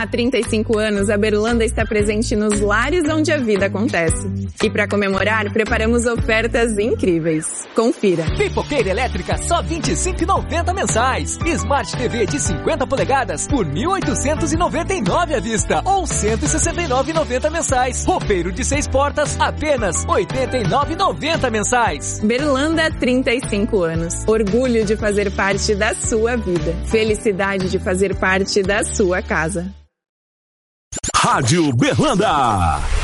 Há 35 anos, a Berlanda está presente nos lares onde a vida acontece. E para comemorar, preparamos ofertas incríveis. Confira. Pipoqueira elétrica só R$ 25,90 mensais. Smart TV de 50 polegadas por R$ 1.899 à vista ou R$ 169,90 mensais. Roupeiro de 6 portas apenas R$ 89,90 mensais. Berlanda, 35 anos. Orgulho de fazer parte da sua vida. Felicidade de fazer parte da sua casa. Rádio Berlanda.